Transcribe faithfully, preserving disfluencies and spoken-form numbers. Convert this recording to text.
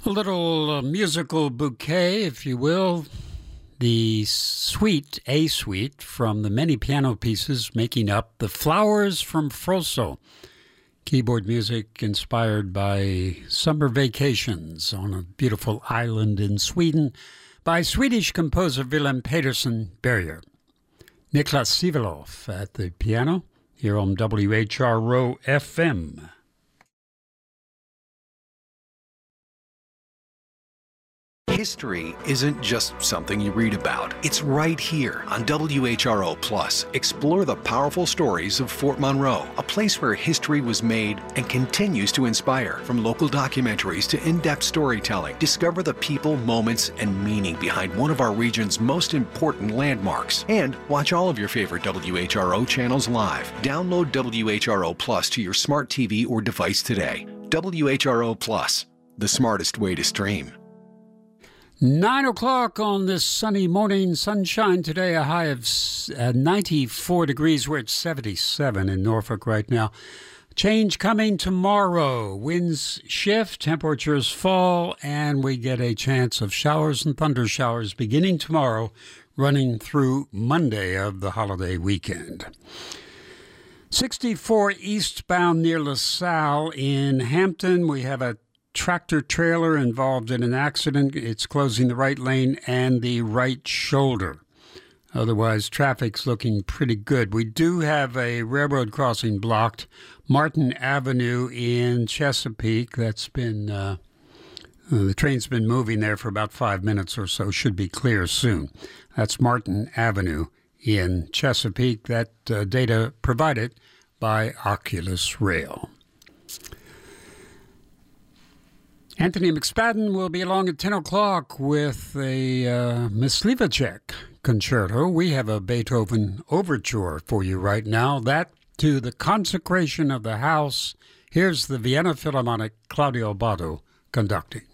A little uh, musical bouquet, if you will. The suite, a suite, from the many piano pieces making up The Flowers from Froso. Keyboard music inspired by summer vacations on a beautiful island in Sweden by Swedish composer Willem Pedersen Berger. Niklas Sivelov at the piano here on W H R O F M. History isn't just something you read about. It's right here on W H R O Plus. Explore the powerful stories of Fort Monroe, a place where history was made and continues to inspire. From local documentaries to in-depth storytelling, discover the people, moments, and meaning behind one of our region's most important landmarks. And watch all of your favorite W H R O channels live. Download W H R O Plus to your smart T V or device today. W H R O Plus, the smartest way to stream. Nine o'clock on this sunny morning. Sunshine today, a high of uh, ninety-four degrees. We're at seventy-seven in Norfolk right now. Change coming tomorrow. Winds shift, temperatures fall, and we get a chance of showers and thunder showers beginning tomorrow, running through Monday of the holiday weekend. sixty-four eastbound near LaSalle in Hampton. We have a tractor trailer involved in an accident. It's closing the right lane and the right shoulder. Otherwise, traffic's looking pretty good. We do have a railroad crossing blocked, Martin Avenue in Chesapeake. That's been, uh, uh, the train's been moving there for about five minutes or so. Should be clear soon. That's Martin Avenue in Chesapeake. That uh, data provided by Oculus Rail. Anthony McSpadden will be along at ten o'clock with a uh, Myslivacek concerto. We have a Beethoven overture for you right now. That to the consecration of the house. Here's the Vienna Philharmonic, Claudio Abbado conducting.